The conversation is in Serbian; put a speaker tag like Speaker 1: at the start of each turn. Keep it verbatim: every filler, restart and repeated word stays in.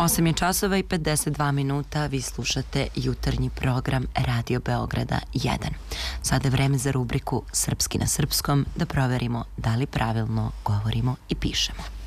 Speaker 1: osam je časova i pedeset dva minuta, vi slušate jutarnji program Radio Beograda jedan. Sada je vreme za rubriku Srpski na srpskom, da proverimo da li pravilno govorimo i pišemo.